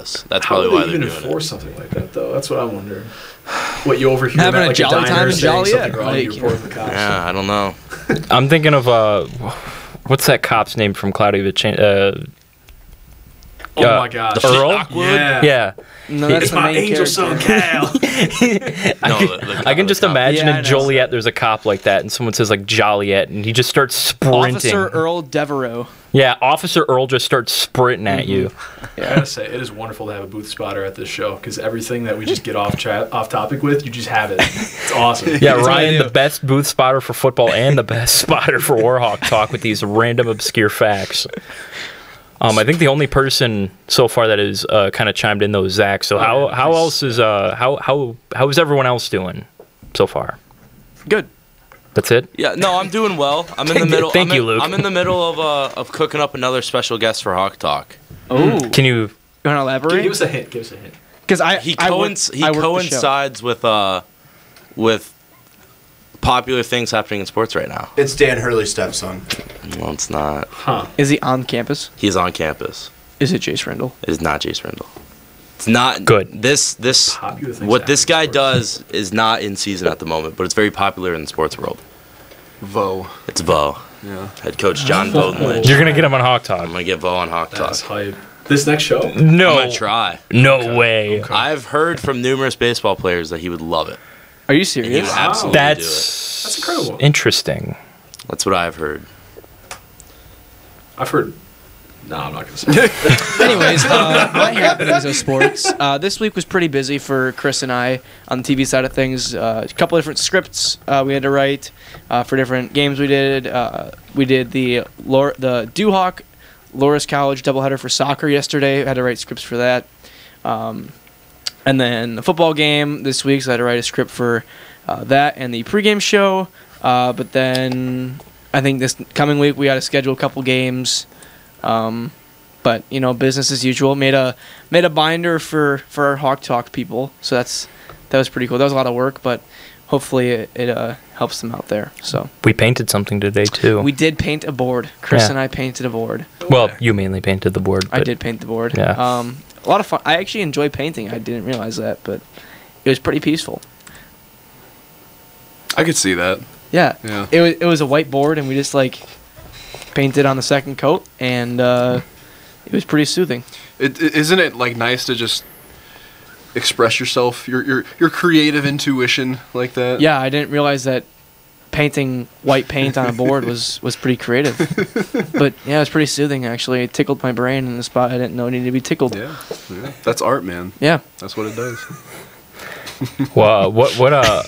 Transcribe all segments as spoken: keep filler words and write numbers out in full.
has. That's How probably do why they they're even doing enforce it. something like that, though? That's what I'm wondering. What, you overhear Having that, a like jolly a diner time in saying Joliet, something wrong, like, you report the cops. Yeah, I don't know. I'm thinking of uh, what's that cop's name from Cloudy with Chan- uh Oh uh, my gosh. Earl? Yeah. Yeah. No, that's It's the my main angel character. son, Cal. I No, can, the- the I can cop- just the cop. imagine Yeah, I in know. Joliet there's a cop like that, and someone says like Joliet, and he just starts sprinting. Officer Earl Devereaux. Yeah, Officer Earl just starts sprinting at you. I gotta say, it is wonderful to have a booth spotter at this show because everything that we just get off chat, off topic with, you just have it. It's awesome. Yeah, That's what I Ryan, do. the best booth spotter for football and the best spotter for Warhawk Talk with these random obscure facts. Um, I think the only person so far that has uh, kind of chimed in though is Zach. So how yeah, how nice. else is uh how how how is everyone else doing so far? Good. That's it. Yeah, no, I'm doing well. I'm in the middle. Thank I'm you, in, Luke. I'm in the middle of uh, of cooking up another special guest for Hawk Talk. Oh, Can you? you want to Give, elaborate? give us a hint. Give us a hint. Because I He I work- coinc- he I work the show. coincides with uh with popular things happening in sports right now. It's Dan Hurley's stepson. Well, it's not. Huh. Is he on campus? He's on campus. Is it Jace Rendell? It is not Jace Rendell. It's not Good. This this Popular things what this happen guy in sports. does is not in season at the moment, but it's very popular in the sports world. Vo. It's Vo, Yeah. head coach John Bowden Lynch. You're gonna get him on Hawk I'm Talk. gonna get Vo on Hawk Talk. That's hype. This next show? No, I'm gonna try. no way. I've heard from numerous baseball players that he would love it. Are you And he serious? would absolutely do it. That's That's incredible. interesting. That's what I've heard. I've heard. No, I'm not gonna say. It. Anyways, uh, my happenings of sports. Uh, this week was pretty busy for Chris and I on the T V side of things. Uh, a couple of different scripts uh, we had to write uh, for different games we did. Uh, we did the Lor- the Duhawk Loras College doubleheader for soccer yesterday. I had to write scripts for that. Um, and then the football game this week, so I had to write a script for uh, that and the pregame show. Uh, but then I think this coming week we got to schedule a couple games. Um, but you know, business as usual. Made a made a binder for, for our Hawk Talk people, so that's that was pretty cool. That was a lot of work, but hopefully it, it uh, helps them out there. So We painted something today too. we did paint a board. Chris Yeah. and I painted a board. well, you mainly painted the board. I but- did paint the board. Yeah. Um, a lot of fun. I actually enjoy painting. I didn't realize that, but it was pretty peaceful. I could see that. Yeah. Yeah. It was it was a white board, and we just like painted on the second coat, and uh, it was pretty soothing. It, it, isn't it like nice to just express yourself, your your your creative intuition like that? Yeah, I didn't realize that painting white paint on a board was, was pretty creative. But yeah, it was pretty soothing actually. It tickled my brain in the spot I didn't know it needed to be tickled. Yeah. yeah. That's art, man. Yeah. That's what it does. Well, what what uh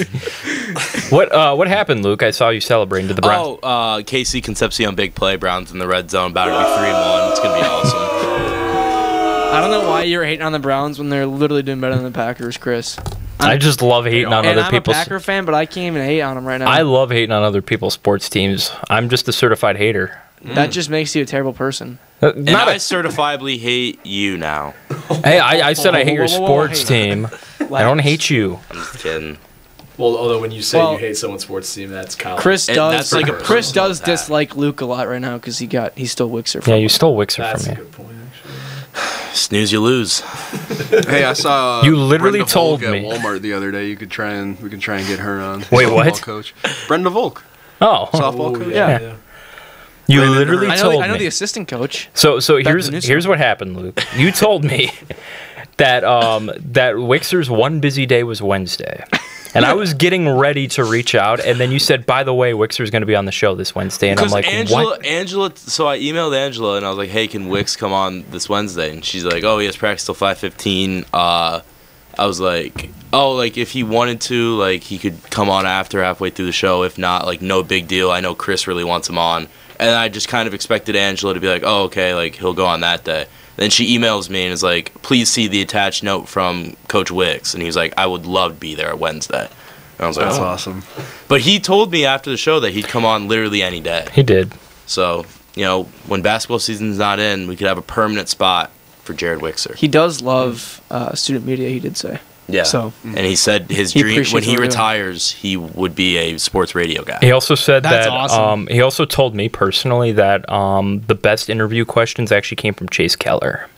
what uh what happened, Luke? I saw you celebrating to the Browns. Oh, uh, K C Concepcion big play. Browns in the red zone. About to be three and one. It's gonna be awesome. I don't know why you're hating on the Browns when they're literally doing better than the Packers, Chris. I just love hating on And other I'm people's. a Packer fan, but I can't even hate on them right now. I love hating on other people's sports teams. I'm just a certified hater. That just makes you a terrible person. Uh, And Not I a, certifiably hate you now. hey, I, I said I hate your Whoa, whoa, whoa, sports hey. team. I don't hate you. I'm just kidding. Well, although when you say Well, you hate someone's sports team, that's Colin. Chris And does. that's like a Chris personal does attack. dislike Luke a lot right now because he got he stole Wixer from Yeah, him. you stole Wixer That's from a me. good point, actually. Snooze, you lose. Hey, I saw. Uh, You literally Brenda told Volk me. at Walmart the other day. You could try and we can try and get her on. Wait, Softball what? Coach Brenda Volk, Oh, softball Oh, coach. Yeah. yeah. you Brandon literally Hurd. I know. told The, I know me. the assistant coach. So so Back here's to the news here's one. what happened, Luke. You told me that um that Wixer's one busy day was Wednesday. And I was getting ready to reach out, and then you said, by the way, Wixer's going to be on the show this Wednesday. And I'm Because like, Angela, what? Angela. So I emailed Angela and I was like, "Hey, can Wix come on this Wednesday?" And she's like, "Oh, he has practice till five fifteen." Uh, I was like, "Oh, like if he wanted to, like he could come on after halfway through the show. If not, like no big deal. I know Chris really wants him on." And I just kind of expected Angela to be like, "Oh, okay, like he'll go on that day." Then she emails me and is like, "Please see the attached note from Coach Wix." And he's like, "I would love to be there Wednesday." And I was like, That's "Oh." awesome. But he told me after the show that he'd come on literally any day. He did. So, you know, when basketball season's not in, we could have a permanent spot for Jared Wixer. He does love uh, student media. He did say. Yeah. So And he said his He dream appreciates when he what we're doing. retires, he would be a sports radio guy. He also said That's that awesome. um, he also told me personally that um, the best interview questions actually came from Chase Keller.